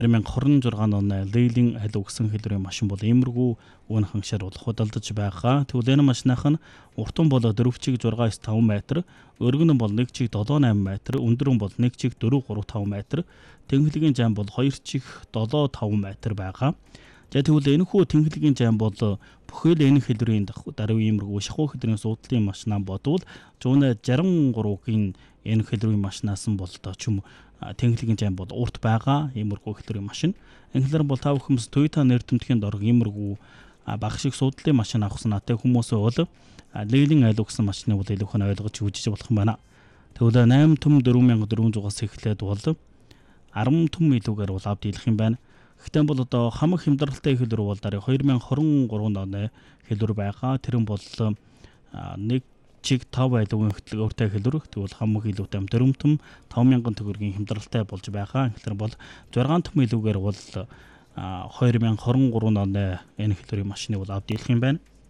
2026 оны Leyland аль өгсөн хэлбэрийн машин бол иймэрхүү үн хангашаар болох худалдаж байгаа. Тэгвэл энэ машинах нь уртан бол 4.6-5 м, өргөн бол 1.78 м, өндөр бол 1.435 м, тэнхлэгийн зам бол 2.75 м байгаа. За тэгвэл энэ хүү тэнхлэгийн зам бол бүхэл энэ хэлбэрийн даруй иймэрхүү шахуу хэлбэрийн суудлын машинаа бодвол 163-гийн энэ хэлбэрийн машинаас нь бол ч юм тэнхлэгийн зам бол урт байгаа иймэрхүү хэлбэрийн машин. Энэхлээр бол та бүхэн Toyota нэр томтгийн дорог иймэрхүү багшиг суудлын машин авах санаатай хүмүүс бол Leyland аль өгсөн машины бол илүү хэн ойлгож үзэж болох юм байна. Тэгвэл 8 том 4400-аас эхлээд бол 10 том илүүгээр бол авд дийлэх юм байна. Гэхдээ бол одоо хамаг хямдралтай хэлбэр бол дараа 2023 оны хэлбэр байгаа. Тэр нь бол 1.5 айлгын хөтөлбөртэй хэлбэр. Тэгвэл хамаг илүүтэй 4 том 5000 төгрөгийн хямдралтай болж байгаа. Тэгэхээр бол 6 том илүүгээр бол 2023 оны энэ хэлбэрийн машины бол авд дийлэх юм байна.